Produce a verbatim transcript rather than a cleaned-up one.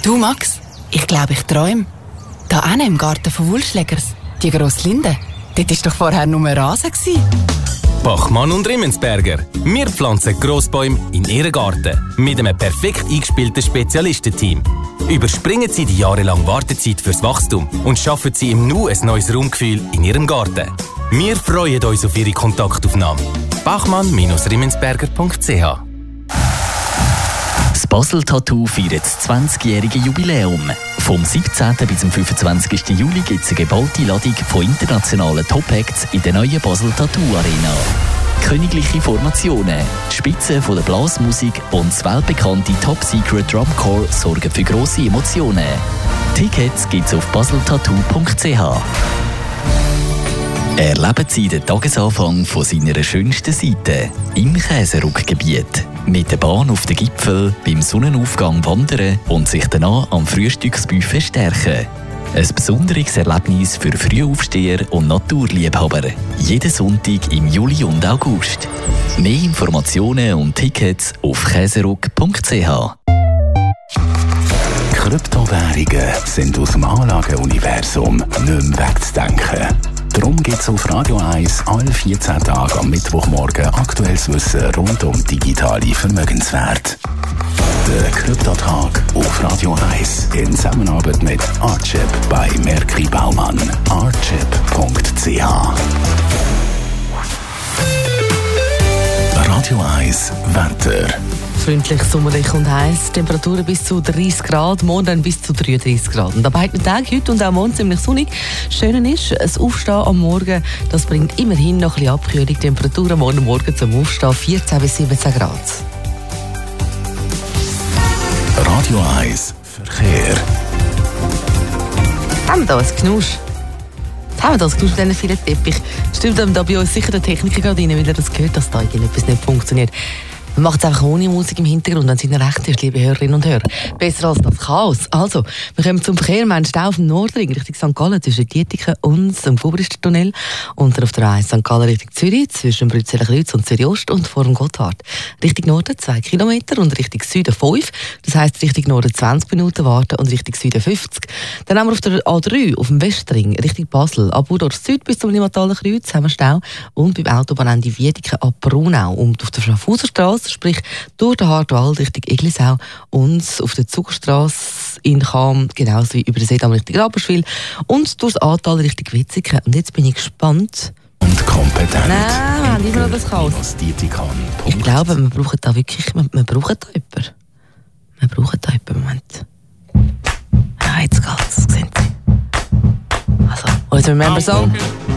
Du Max, ich glaube, ich träume. Da hinten im Garten von Wulschlägers, die grosse Linde, dort war doch vorher nur Rasen gewesen. Bachmann und Rimmensberger. Wir pflanzen Grossbäume in Ihren Garten mit einem perfekt eingespielten Spezialistenteam. Überspringen Sie die jahrelange Wartezeit fürs Wachstum und schaffen Sie im Nu ein neues Raumgefühl in Ihrem Garten. Wir freuen uns auf Ihre Kontaktaufnahme. bachmann Rimmensberger punkt c h Das Basel Tattoo feiert das zwanzigjährige Jubiläum. Vom siebzehnten bis zum fünfundzwanzigsten Juli gibt es eine geballte Ladung von internationalen Top-Acts in der neuen Basel Tattoo Arena. Königliche Formationen, die Spitze von der Blasmusik und das weltbekannte Top Secret Drumcore sorgen für grosse Emotionen. Tickets gibt es auf basel tattoo punkt c h. Erleben Sie den Tagesanfang von seiner schönsten Seite im Käseruckgebiet. Mit der Bahn auf den Gipfel, beim Sonnenaufgang wandern und sich danach am Frühstücksbuffet stärken. Ein besonderes Erlebnis für Frühaufsteher und Naturliebhaber. Jeden Sonntag im Juli und August. Mehr Informationen und Tickets auf käseruck punkt c h. Kryptowährungen sind aus dem Anlageuniversum nicht mehr wegzudenken. Darum gibt es auf Radio eins alle vierzehn Tage am Mittwochmorgen aktuelles Wissen rund um digitale Vermögenswerte. Der Kryptotag auf Radio eins in Zusammenarbeit mit Archip bei Merki Baumann. archip punkt c h. Radio eins Wetter. Freundlich, sommerlich und heiß. Temperaturen bis zu dreißig Grad, morgen dann bis zu dreiunddreißig Grad. Und an beiden Tagen, heute und auch morgen, ziemlich sonnig. Schön ist, das Aufstehen am Morgen, das bringt immerhin noch ein bisschen Abkühlung. Temperaturen morgen Morgen zum Aufstehen vierzehn bis siebzehn Grad. Radio eins Verkehr. Haben wir da ein Knusch? Jetzt haben wir das Knusch mit diesen vielen Teppich. Stimmt da bei uns sicher der Techniker gerade rein, weil er das gehört, dass da irgendetwas nicht funktioniert. Man macht es einfach ohne Musik im Hintergrund, wenn es Ihnen recht ist, liebe Hörerinnen und Hörer. Besser als das Chaos. Also, wir kommen zum Verkehr. Wir haben Stau auf dem Nordring Richtung Sankt Gallen zwischen Dietiken und dem Gubrister-Tunnel. Und auf der eins Sankt Gallen Richtung Zürich zwischen Brützeler Kreuz und Zürich Ost und vor dem Gotthard. Richtung Norden zwei Kilometer und Richtung Süden fünf. Das heisst, Richtung Norden zwanzig Minuten warten und Richtung Süden fünfzig. Dann haben wir auf der A drei auf dem Westring Richtung Basel ab Budorf Süd bis zum Limataler Kreuz haben wir Stau. Und beim Autobahnende Wiedeken ab Brunau und auf der Schaffhauserstrasse, sprich durch den Hartwald Richtung Eglisau und auf der Zugerstrasse in Cham, genauso wie über den Seedamm Richtung Rapperswil und durchs Ahrtal Richtung Wetzikon. Und jetzt bin ich gespannt. Und kompetent. Nein, wir haben immer noch das Chaos. Ich glaube, wir brauchen da wirklich, wir, wir brauchen da jemanden. Wir brauchen da jemanden, Moment. Ja, jetzt geht's, das sehen Sie. Also, also remember song.